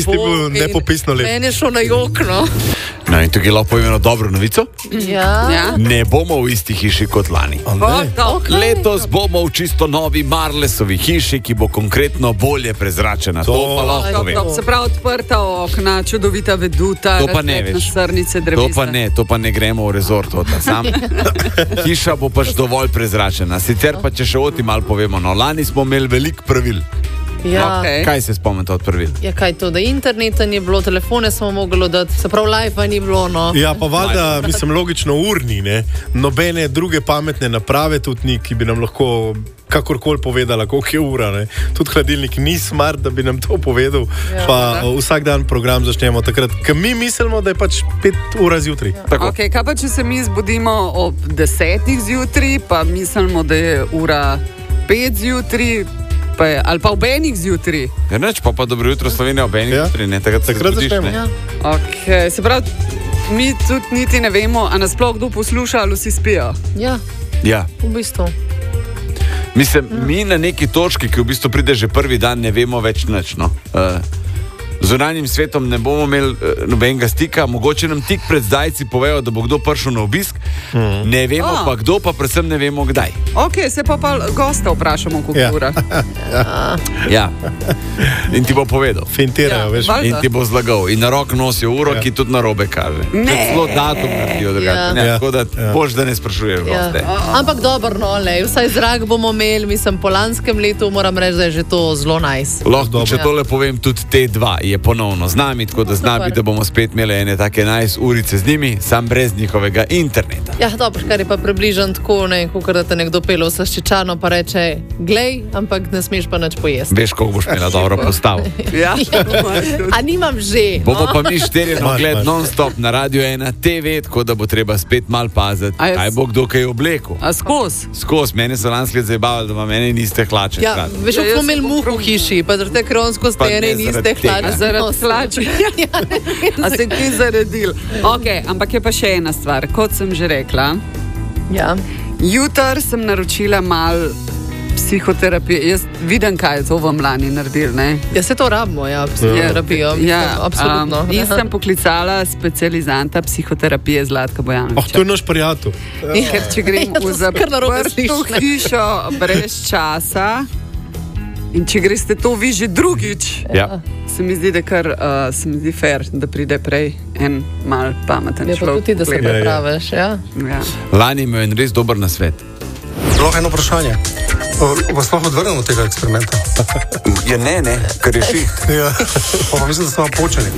ti bil nepopisno lep. Meni je šlo na jokno. No, in tukaj lahko povem eno dobro novico. Ja. Ne bomo v isti hiši kot lani. Letos bomo v čisto novi Marlesovi hiši, ki bo konkretno bolje prezračena. To pa lahko povem. Se pravi, odprta okna, čudovita veduta, To pa ne veš. srnice, drevesa. To pa ne gremo v rezort. Hiša bo pač dovolj prezračena. Sicer pa, če še o tem malo povemo, no, lani smo imeli veliko pravil. Ja. Okay. Kaj se spomnite od pravil? Ja, kaj to, da interneta ni bilo, telefone smo mogli dati, se pravi, live ni bilo, no. Ja, pa valjda, mislim, logično urni, ne? Nobene druge pametne naprave tudi ni, ki bi nam lahko kakorkoli povedala, koliko je ura, ne? Tudi hladilnik ni smart, da bi nam to povedal, pa vsak dan program začnemo takrat, ker mi mislimo, da je pač 5 ur zjutraj. Okay, kaj pa, če se mi zbudimo ob 10 zjutraj, pa mislimo, da je ura 5 zjutraj, ali pa ob enih zjutraj. Ja, neč, pa dobro jutro Slovenija ob enih zjutraj, ne, takrat začnemo. Ja. Okay, se pravi, mi tudi niti ne vemo, a nas sploh kdo posluša, ali vsi spijo. Ja, v bistvu. Mislim, mi na neki točki, ki v bistvu pride že prvi dan, ne vemo več nič, no. Z zunanjim svetom ne bomo imeli nobenega stika, mogoče nam tik pred zdajci povejo, da bo kdo prišel na obisk, ne vemo pa kdo, pa predvsem ne vemo kdaj. Ok, se pa gosta vprašamo, koliko ura. Ja. In ti bo povedal. Fintirajo, veš. In ti bo zlagal. In na rok nosijo uro, ki tudi narobe kaže. Celo datum naredijo drugače. Tako da boš, da ne sprašuješ goste. Ampak dobro, no, vsaj zrak bomo imeli, mislim, po lanskem letu moram reči, da je že to zelo nice. Lahko, če tole povem, tudi te dva je ponovno z nami, tako da znabi, da bomo spet imeli ene take nice urice z njimi, sam brez njihovega interneta. Ja, dobro, kar je pa približno tako, ne, kot da te nekdo pele v slaščičano, pa reče, glej, ampak ne smeš pa nič pojesti. Veš, koliko boš imela dobro postav. Ja. A nimam že. Bomo pa mi 4 na ogled non-stop na Radio 1 TV, tako da bo treba spet mal paziti, kaj bo kdo kaj oblekel. A skozi? Skozi, mene so lansko let zabavali, da ima mene niste hlače. Ja, veš, smo imeli muh v hiši, pa zaradi tega, ker on skozi tene niste hlače. Zaradi hlače. A se ti zaredil. Ok, ampak je pa še ena stvar, kot sem že rekla. Ja. Jutr sem naročila mal psihoterapije. Jaz vidim, kaj je to vam lani naredil, ne? Ja, se to rabimo, ja, psihoterapijo. Ja, absolutno. In sem poklicala specializanta psihoterapije Zlatka Bojanovića. To je naš prijatelj. Ker če grem v zaprto hišo brez časa in če greste to vi že drugič, se mi zdi, da kar se mi zdi fair, da pride prej en mal pameten človek. Ja, pa tudi, da se prepraviš, ja. Lani imel en res dober nasvet. Lahko eno vprašanje. Vas lahko odvrnemo od tega eksperimenta? Ja, ne, ker je šiht. Ja, pa mislim, da smo počeli.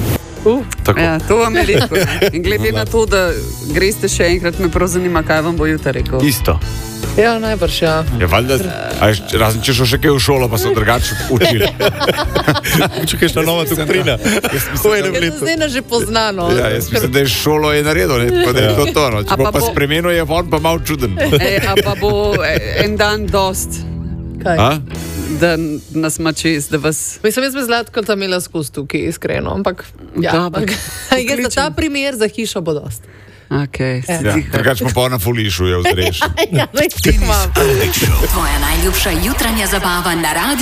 Ja, to vam je rekel. In glede na to, da greste še enkrat, me prav zanima, kaj vam bo jutri rekel. Isto. Ja, najbrž, ja. Ja, valjda, razen če šel še kaj v šolo, pa so drugače učili. Če kaj šla nova doktrina. Zdaj nas že poznano. Ja, jaz mislim, da je šolo je naredil, ne, tako da je to. Če bo pa spremenil, je on pa malo čuden. A pa bo en dan dost. Kaj? Da nas ima čez, da vas... Mislim, jaz bi Zlatko tam imela skozi tukaj, iskreno, ampak ja, je za ta primer za hišo bo dost. Okay, drugače pa na fulišu je vzreš. Ja, res imam. Tvoja najljubša jutranja zabava na radio.